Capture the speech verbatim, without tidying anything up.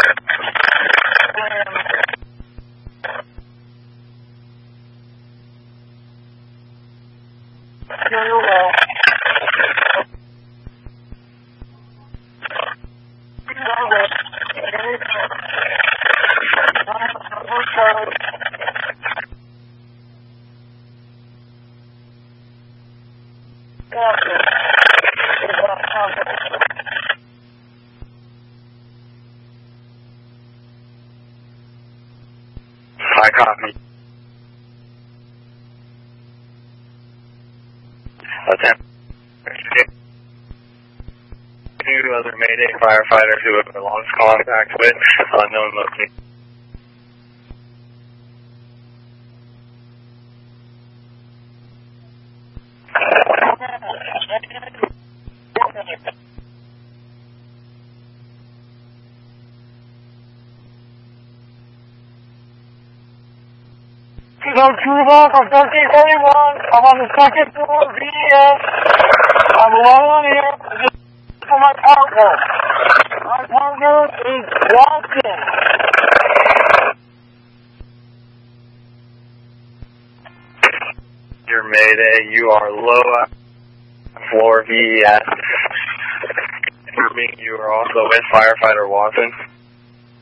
Very well. I copy. Attempt. Two other Mayday firefighters who have lost contact with unknown location. Kilo Cuba from thirteen forty-one. I'm on the second floor, V S. I'm alone here. This is for my partner. My partner is Watson. Your Mayday, you are low floor V S. You are also with firefighter Watson.